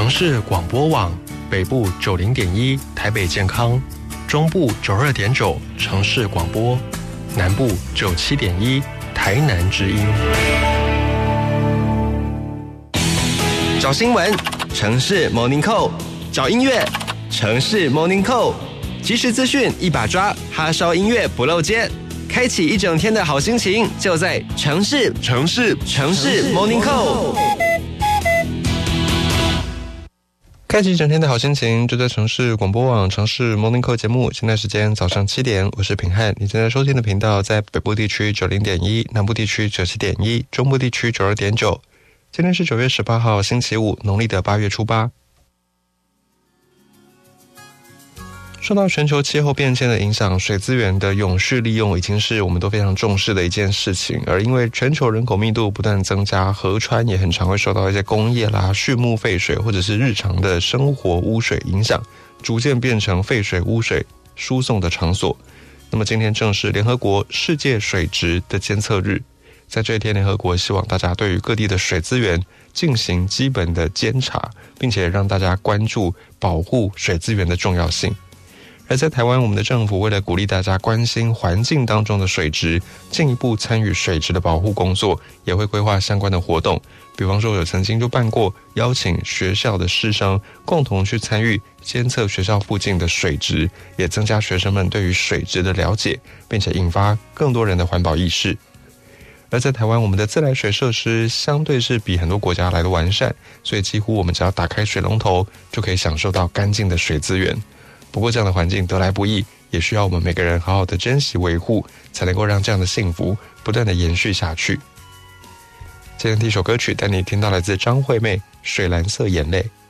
城市广播网，北部90.1台北健康，中部92.9城市广播，南部97.1台南之音。 找新闻，城市 Morning Call； 找音乐，城市 Morning Call。即时资讯一把抓，哈烧音乐不漏接，开启一整天的好心情，就在城市 Morning Call。 开启一整天的好心情，就在城市广播网城市 Morning Call 节目。现在时间早上7点，我是品汉。你正在收听的频道在北部地区90.1，南部地区97.1，中部地区92.9。今天是9月18号星期五，农历的8月初8。受到全球气候变迁的影响，水资源的永续利用已经是我们都非常重视的一件事情。而因为全球人口密度不断增加，河川也很常会受到一些工业啦、畜牧废水或者是日常的生活污水影响，逐渐变成废水污水输送的场所。那么今天正是联合国世界水质的监测日，在这一天，联合国希望大家对于各地的水资源进行基本的监察，并且让大家关注保护水资源的重要性。而在台湾，我们的政府为了鼓励大家关心环境当中的水质，进一步参与水质的保护工作，也会规划相关的活动。比方说，有曾经就办过邀请学校的师生共同去参与监测学校附近的水质，也增加学生们对于水质的了解，并且引发更多人的环保意识。而在台湾，我们的自来水设施相对是比很多国家来的完善，所以几乎我们只要打开水龙头，就可以享受到干净的水资源。不过这样的环境得来不易，也需要我们每个人好好的珍惜维护，才能够让这样的幸福不断的延续下去。今天第一首歌曲带你听到来自张惠妹《水蓝色眼泪》。